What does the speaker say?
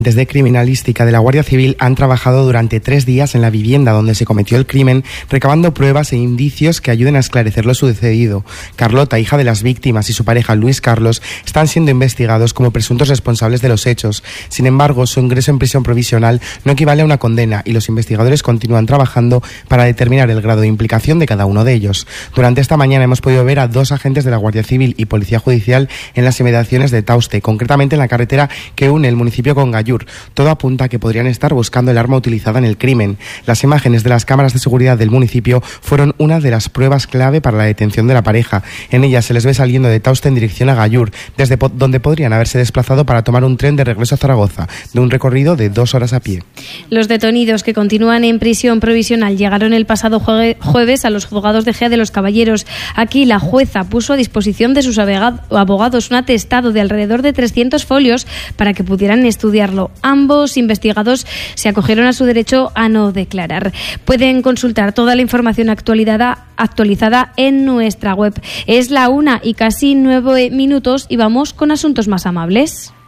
Desde Criminalística de la Guardia Civil han trabajado durante 3 días en la vivienda donde se cometió el crimen, recabando pruebas e indicios que ayuden a esclarecer lo sucedido. Carlota, hija de las víctimas, y su pareja Luis Carlos están siendo investigados como presuntos responsables de los hechos. Sin embargo, su ingreso en prisión provisional no equivale a una condena y los investigadores continúan trabajando para determinar el grado de implicación de cada uno de ellos. Durante esta mañana hemos podido ver a 2 agentes de la Guardia Civil y Policía Judicial en las inmediaciones de Tauste, concretamente en la carretera que une el municipio con Gallur. Todo apunta a que podrían estar buscando el arma utilizada en el crimen. Las imágenes de las cámaras de seguridad del municipio fueron una de las pruebas clave para la detención de la pareja. En ellas se les ve saliendo de Tauste en dirección a Gallur, desde donde podrían haberse desplazado para tomar un tren de regreso a Zaragoza, de un recorrido de 2 horas a pie. Los detenidos que continúan en prisión provisional llegaron el pasado jueves a los juzgados de Gea de los Caballeros. Aquí la jueza puso a disposición de sus abogados un atestado de alrededor de 300 folios para que pudieran estudiarlo. Ambos investigados se acogieron a su derecho a no declarar. Pueden consultar toda la información actualizada en nuestra web. Es la 1:09 y vamos con asuntos más amables.